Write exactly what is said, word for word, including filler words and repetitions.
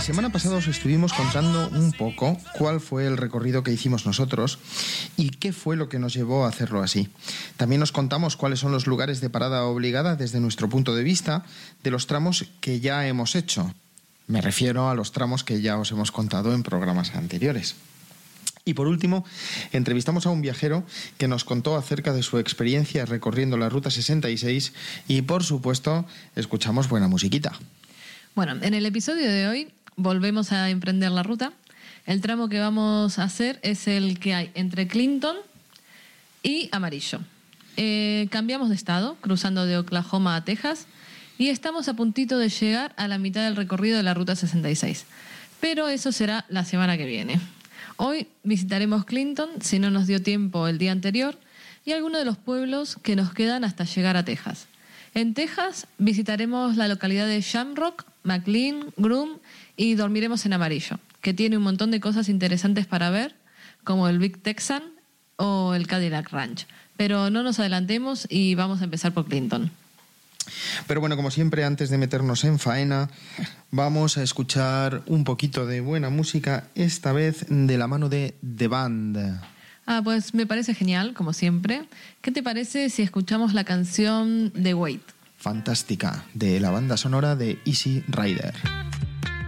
semana pasada os estuvimos contando un poco cuál fue el recorrido que hicimos nosotros y qué fue lo que nos llevó a hacerlo así. También os contamos cuáles son los lugares de parada obligada desde nuestro punto de vista de los tramos que ya hemos hecho. Me refiero a los tramos que ya os hemos contado en programas anteriores. Y por último, entrevistamos a un viajero que nos contó acerca de su experiencia recorriendo la Ruta sesenta y seis y, por supuesto, escuchamos buena musiquita. Bueno, en el episodio de hoy volvemos a emprender la ruta. El tramo que vamos a hacer es el que hay entre Clinton y Amarillo. Eh, cambiamos de estado, cruzando de Oklahoma a Texas, y estamos a puntito de llegar a la mitad del recorrido de la Ruta sesenta y seis. Pero eso será la semana que viene. Hoy visitaremos Clinton, si no nos dio tiempo el día anterior, y algunos de los pueblos que nos quedan hasta llegar a Texas. En Texas visitaremos la localidad de Shamrock, McLean, Groom y dormiremos en Amarillo, que tiene un montón de cosas interesantes para ver, como el Big Texan o el Cadillac Ranch. Pero no nos adelantemos y vamos a empezar por Clinton. Pero bueno, como siempre, antes de meternos en faena, vamos a escuchar un poquito de buena música, esta vez de la mano de The Band. Ah, pues me parece genial, como siempre. ¿Qué te parece si escuchamos la canción The Wait? Fantástica, de la banda sonora de Easy Rider.